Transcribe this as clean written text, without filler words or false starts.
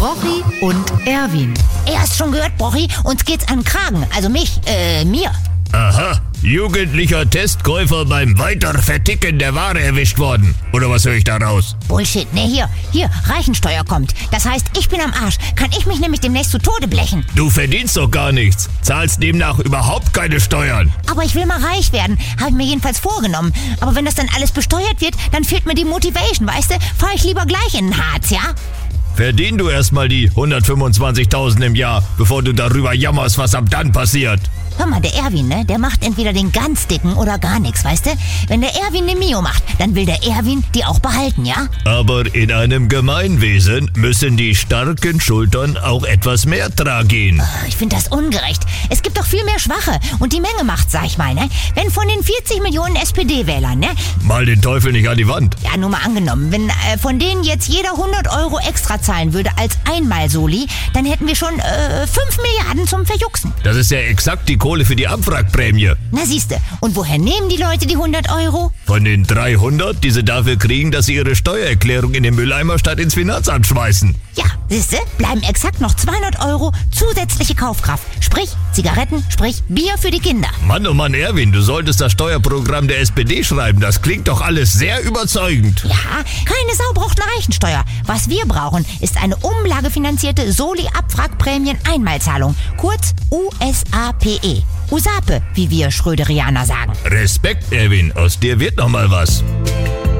Brochi und Erwin. Erst schon gehört, Brochi, uns geht's an den Kragen. Also mir. Aha, jugendlicher Testkäufer beim Weiterverticken der Ware erwischt worden. Oder was höre ich da raus? Bullshit, ne, hier, Reichensteuer kommt. Das heißt, ich bin am Arsch. Kann ich mich nämlich demnächst zu Tode blechen. Du verdienst doch gar nichts. Zahlst demnach überhaupt keine Steuern. Aber ich will mal reich werden. Habe ich mir jedenfalls vorgenommen. Aber wenn das dann alles besteuert wird, dann fehlt mir die Motivation, weißt du? Fahr ich lieber gleich in den Harz, ja? Verdien du erstmal die 125.000 im Jahr, bevor du darüber jammerst, was ab dann passiert. Hör mal, der Erwin, ne, der macht entweder den ganz dicken oder gar nichts, weißt du? Wenn der Erwin eine Mio macht, dann will der Erwin die auch behalten, ja? Aber in einem Gemeinwesen müssen die starken Schultern auch etwas mehr tragen. Ich finde das ungerecht. Es gibt doch viel mehr Schwache und die Menge macht, sag ich mal, ne? Wenn von den 40 Millionen SPD-Wählern, ne? Mal den Teufel nicht an die Wand. Ja, nur mal angenommen, wenn von denen jetzt jeder 100 Euro extra zahlen würde als Einmal-Soli, dann hätten wir schon 5 Milliarden zum Verjuxen. Das ist ja exakt die Kohle für die Abwrackprämie. Na siehste, und woher nehmen die Leute die 100 Euro? Von den 300, die sie dafür kriegen, dass sie ihre Steuererklärung in den Mülleimer statt ins Finanzamt schmeißen. Ja, siehste, bleiben exakt noch 200 Euro zusätzliche Kaufkraft. Sprich Zigaretten, sprich Bier für die Kinder. Mann, oh Mann, Erwin, du solltest das Steuerprogramm der SPD schreiben. Das klingt doch alles sehr überzeugend. Ja, keine Sau braucht eine Reichensteuer. Was wir brauchen, ist eine umlagefinanzierte Soli-Abwrackprämien-Einmalzahlung. Kurz USAPE. USAPE, wie wir Schröderianer sagen. Respekt, Erwin, aus dir wird noch mal was.